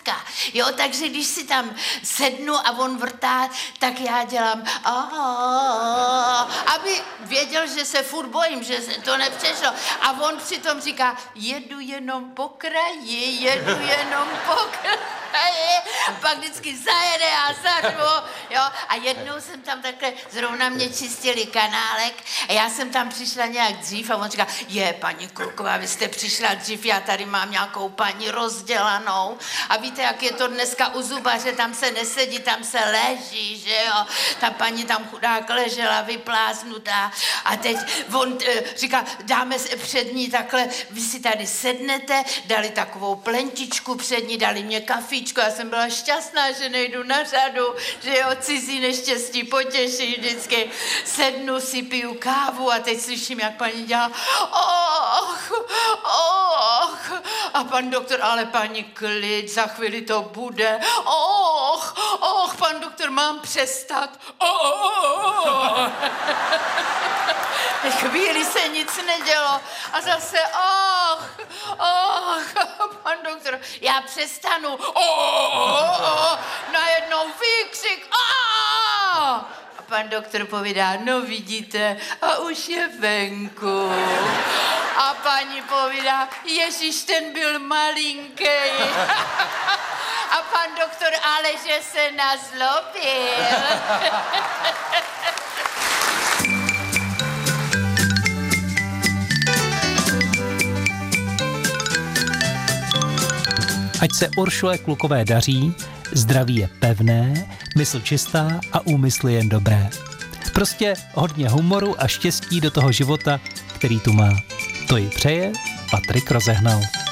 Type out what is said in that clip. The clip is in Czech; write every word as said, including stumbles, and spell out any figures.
láska. Jo, takže když si tam sednu a on vrtá, tak já dělám aby věděl, že se furt bojím, že se to nepřešlo. A on přitom říká, jedu jenom po kraji, jedu jenom po kraji. Pak vždycky zajede a zařvu, jo. A jednou jsem tam takhle, zrovna mě čistili kanálek a já jsem tam přišla nějak dřív a on říká, je, paní Kruková, vy jste přišla dřív, já tady mám nějakou paní rozdělanou. A víte, jak je to dneska u zubaře, tam se nesedí, tam se leží, že jo. Ta paní tam chudák ležela, vypláznutá. A teď on e, říká, dáme se před ní takhle, vy si tady sednete, dali takovou plentičku před ní, dali mě kafíčko, já jsem byla šťastná, že nejdu na řadu, že jo, cizí neštěstí potěší vždycky. Sednu si, piju kávu a teď slyším, jak paní dělá, och, och. A pan doktor, ale paní, klid, za chvíli to bude. Och, och, pan doktor, mám přestat. Oh. Chvíli se nic nedělo a zase, och, och, pan doktor, já přestanu. Oh, oh, oh. Najednou výkřik. Oh. A pan doktor povídá, no vidíte, a už je venku. A paní povídá, Ježíš, ten byl malinký. A pan doktor, ale že se nazlobil. Ať se Uršule Klukové daří, zdraví je pevné, mysl čistá a úmysly jen dobré. Prostě hodně humoru a štěstí do toho života, který tu má. To jí přeje Patrik Rozehnal.